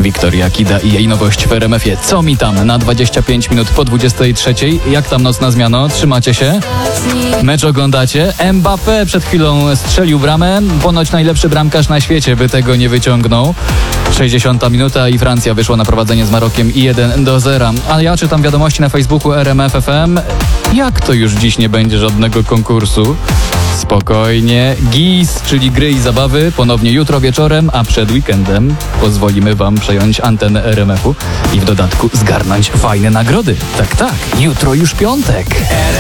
Wiktoria Kida i jej nowość w RMF-ie. Co mi tam na 25 minut po 23. Jak tam nocna zmiano? Trzymacie się? Mecz oglądacie? Mbappé przed chwilą strzelił bramę. Ponoć najlepszy bramkarz na świecie by tego nie wyciągnął. 60 minuta i Francja wyszła na prowadzenie z Marokiem i 1-0. A ja czytam wiadomości na Facebooku RMF FM. Jak to już dziś nie będzie żadnego konkursu? Spokojnie. GIS, czyli gry i zabawy, ponownie jutro wieczorem, a przed weekendem pozwolimy wam przejąć antenę RMF-u i w dodatku zgarnąć fajne nagrody. Tak, jutro już piątek.